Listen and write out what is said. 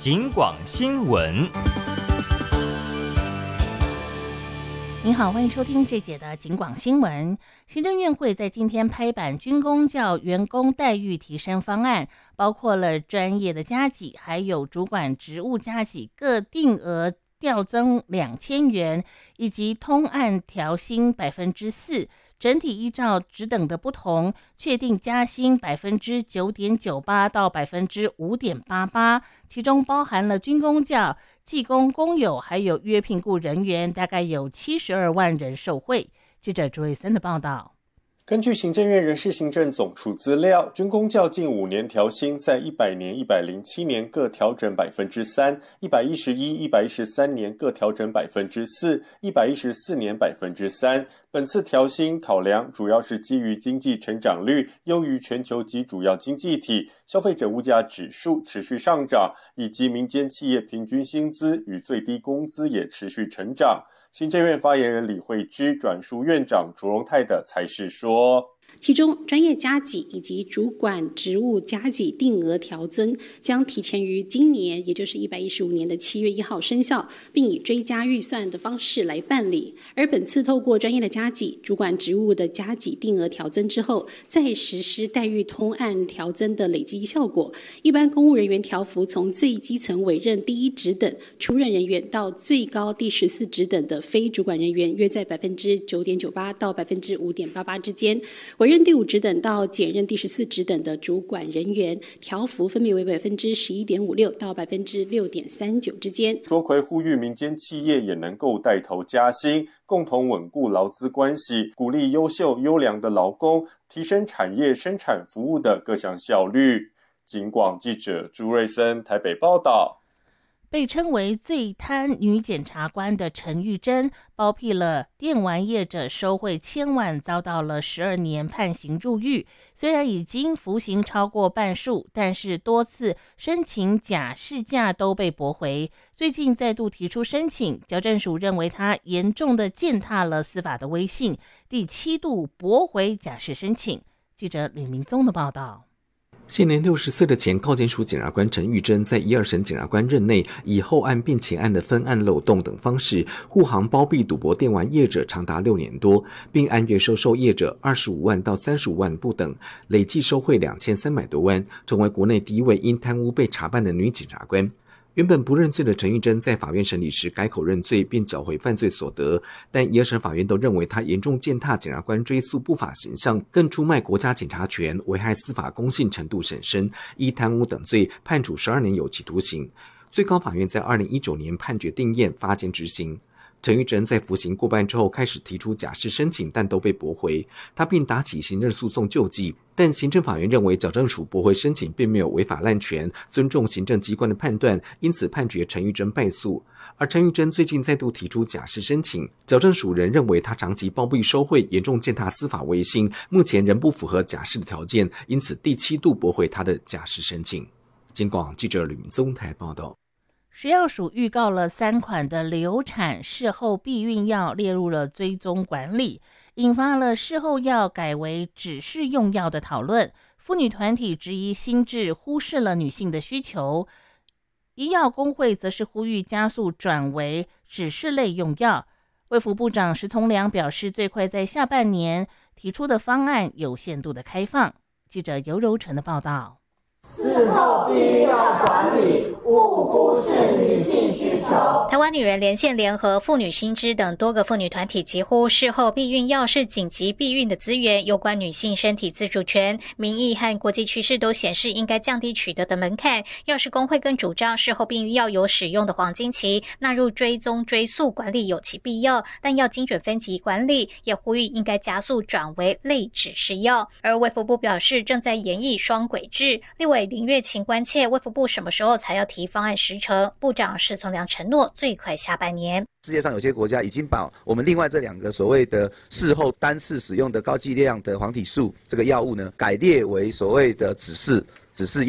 警广新闻。 您好，欢迎收听这节的警广新闻。行政院会在今天拍板军公教员工待遇提升方案，包括了专业的加给，还有主管职务加给各定额调增2000元，以及通案调薪4%，整体依照职等的不同，确定加薪9.98%到5.88%，其中包含了军公教、技工、工友，还有约聘雇人员，大概有72万人受惠。记者朱瑞森的报道。 根据行政院人事行政总处资料，军公教近5年调薪在100年、107年各调整3%，111、113年各调整4%，114年3%。本次调薪考量主要是基于经济成长率优于全球及主要经济体，消费者物价指数持续上涨，以及民间企业平均薪资与最低工资也持续成长。行政院发言人李惠芝转述院长卓荣泰的裁示说， 其中专业加给以及主管职务加给定额调增将提前于今年，也就是115年的7月1号生效，并以追加预算的方式来办理。而本次透过专业的加给、主管职务的加给定额调增之后，再实施待遇通案调增的累积效果，一般公务人员调幅从最基层委任第1职等出任人员到最高第14职等的非主管人员，约在9.98%到5.88%之间。委任第5职等到减任第14职等的主管人员，调幅分别为11.56%到6.39%之间。 卓奎呼吁民间企业也能够带头加薪，共同稳固劳资关系，鼓励优秀优良的劳工，提升产业生产服务的各项效率。警广记者朱瑞森台北报道。 被称为最贪女检察官的陈玉珍，包庇了电玩业者收贿1000万，遭到了12年判刑入狱。虽然已经服刑超过半数，但是多次申请假释假都被驳回。最近再度提出申请，矫正署认为他严重的践踏了司法的威信，第7度驳回假释申请。记者吕明宗的报道。 现年60岁的前高检署检察官陈玉珍，在1、2审检察官任内，以后案并前案的分案漏洞等方式，护航包庇赌博电玩业者长达6年多，并按月收受业者25万到35万不等，累计收贿2300多万，成为国内第一位因贪污被查办的女检察官。原本不认罪的陈玉珍在法院审理时改口认罪，并缴回犯罪所得，但1、2审法院都认为他严重践踏检察官追诉不法形象，更出卖国家检察权，危害司法公信程度甚深，依贪污等罪判处12年有期徒刑。最高法院在2019年判决定验，发监执行。陈玉珍在服刑过半之后开始提出假释申请，但都被驳回，他并打起行政诉讼救济，但行政法院认为矫正署驳回申请并没有违法滥权，尊重行政机关的判断，因此判决陈玉珍败诉。而陈玉珍最近再度提出假释申请，矫正署仍认为他长期包庇收贿，严重践踏司法威信，目前仍不符合假释的条件，因此第7度驳回他的假释申请。警广记者吕明宗台报道。 食药署预告了3款的流产事后避孕药列入了追踪管理，引发了事后药改为指示用药的讨论。妇女团体质疑新制忽视了女性的需求，医药工会则是呼吁加速转为指示类用药。卫福部长石从良表示，最快在下半年提出的方案有限度的开放。记者尤柔纯的报道。 事后避孕药管理勿忽视女性需求。 台湾女人连线联合妇女新知等多个妇女团体疾呼，事后避孕药是紧急避孕的资源，有关女性身体自主权，民意和国际趋势都显示应该降低取得的门槛。药师工会更主张事后避孕药有使用的黄金期，纳入追踪追溯管理有其必要，但要精准分级管理，也呼吁应该加速转为类指示药。而卫福部表示正在研议双轨制，立委林月琴关切卫福部什么时候才要提方案时程，部长石从良承诺最快下半年。 世界上有些国家已经把我们另外这2个所谓的事后单次使用的高剂量的黄体素这个药物呢，改列为所谓的指示